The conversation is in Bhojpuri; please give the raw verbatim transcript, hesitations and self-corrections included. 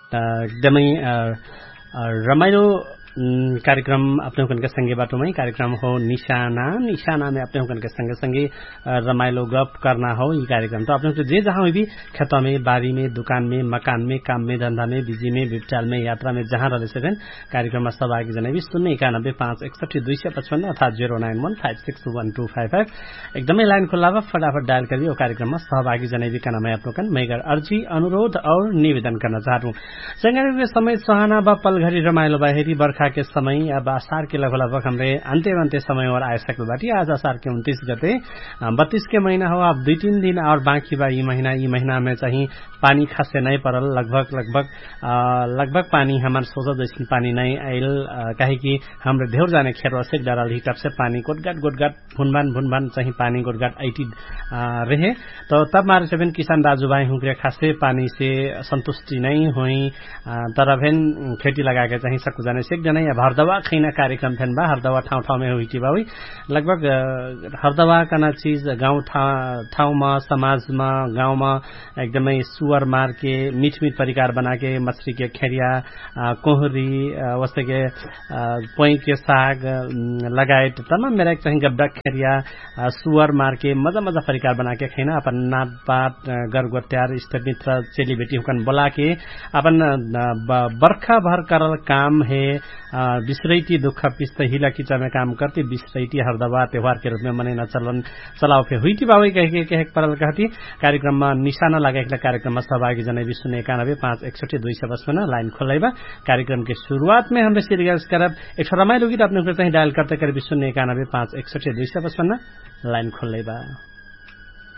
एकदमै रमाइलो कार्यक्रम अपने हुकन के संगे बाटोमै कार्यक्रम हो निशाना निशाना में अपने हुकन के संगे संगे रमाइलो गप करना हो ये कार्यक्रम तो अपने जे जहाँ भी खेतों में बारी में दुकान में मकान में काम में धंधा में बिजी में विपचाल में यात्रा में जहाँ रहे सकें कार्यक्रम में सहभागी जने भी शून्य इक्यानब्बे पाँच एकसठी दुई सय पचपन्न अर्थात जीरो नाइन वन five six one two five five एकदमै लाइन खुला बा फटाफट डायल करिए कार्यक्रम में सहभागी जने भी करना मैं आप लोगन मैगर अर्जी अनुरोध और निवेदन करना चाहता हूँ संगठन के समय सुहाना बा पल घड़ी रमाइलो बा हेरी बरखा के समय अब आषाढ़ के लगभग लगभग हमरे अंत्य अंत्य समय और आए सकल बाटी आज आषाढ़ के उन्तीस गते बत्तीस के महीना हो अब दुई तीन दिन और बाकी बा ये महीना ये महीना में चाहिए पानी खासे नहीं पड़ल लगभग लगभग लगभग पानी हमारे सोचा जैसे पानी नहीं आयल कहे कि हमरे ढेर जाने खेत से डरल ही तब से पानी गोटगाट गोटगाट भुनभान भुनभान चाहिए पानी गोटगाट ऐटी रहे तो तब मारे से किसान दाजुभाई हुए खासे पानी से संतुष्टि नहीं हुई तर भेन खेती लगा के चाहिए सकू जाने से जना या हरदवा खैना कार्यक्रम फेन बा हरदवा ठाउँ ठाउँमा हुई थी बावी लगभग हरदवा कना चीज गाउँ ठाउँमा समाजमा गाउँमा एकदमै सुअर मार के मीठ मीठ परिकार बना के मछली के खेरिया कोहरी वस्तु के पोई के साग लगायत तमाम मेरा एक चाहिए गब्डा खेरिया सुअर मार के मजा मजा परिकार बना के खैना अपन नात पात गरगोट्यार इष्ट मित्र चेली बेटी हुकन बोला के अपन बरखा भर करल काम है बिसरैती दुख पिस्त हिला किचा में काम करती बिसरैती हरदवा त्योहार के रूप में मनाना चलन चलाओ फे हुई थी बाबा कह के परल कहती कार्यक्रम में निशाना लगा कार्यक्रम में सहभागी जने भी शून्य इक्यानब्बे पाँच एकसठी दुई सय पचपन्न लाइन खोलेबा कार्यक्रम के शुरुआत में हमने सीरियल्स करब एक रमाइलो गीत अपने डायल करते कर शून्य इक्यानब्बे पाँच एकसठी दुई सय पचपन्न लाइन खोलेबा